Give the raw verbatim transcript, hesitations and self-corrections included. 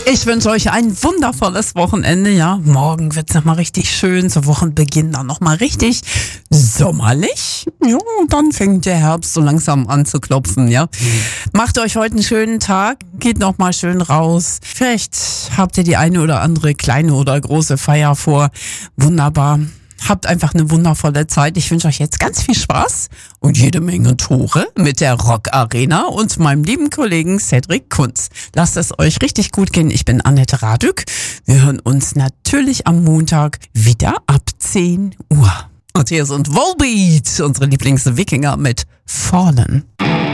Ich wünsche euch ein wundervolles Wochenende, ja. Morgen wird's nochmal richtig schön, zu Wochenbeginn dann nochmal richtig sommerlich. Ja, und dann fängt der Herbst so langsam an zu klopfen, ja. Mhm. Macht euch heute einen schönen Tag, geht nochmal schön raus. Vielleicht habt ihr die eine oder andere kleine oder große Feier vor. Wunderbar. Habt einfach eine wundervolle Zeit. Ich wünsche euch jetzt ganz viel Spaß und jede Menge Tore mit der Rock Arena und meinem lieben Kollegen Cedric Kunz. Lasst es euch richtig gut gehen. Ich bin Annette Radück. Wir hören uns natürlich am Montag wieder ab zehn Uhr. Und hier sind Volbeat, unsere Lieblings-Wikinger mit Fallen.